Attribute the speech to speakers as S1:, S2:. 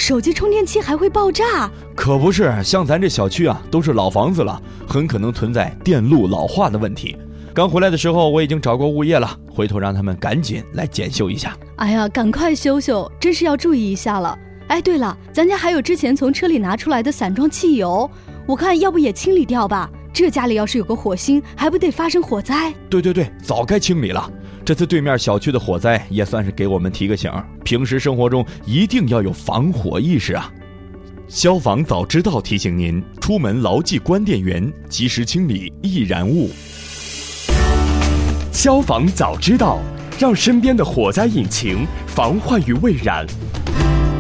S1: 手机充电器还会爆炸？
S2: 可不是，像咱这小区啊，都是老房子了，很可能存在电路老化的问题。刚回来的时候，我已经找过物业了，回头让他们赶紧来检修一下。
S1: 哎呀，赶快修修，真是要注意一下了。哎，对了，咱家还有之前从车里拿出来的散装汽油，我看要不也清理掉吧？这家里要是有个火星，还不得发生火灾？
S2: 对，早该清理了。这次对面小区的火灾也算是给我们提个醒，平时生活中一定要有防火意识啊。消防早知道提醒您，出门牢记关电源，及时清理易燃物。
S3: 消防早知道，让身边的火灾引擎防患于未然。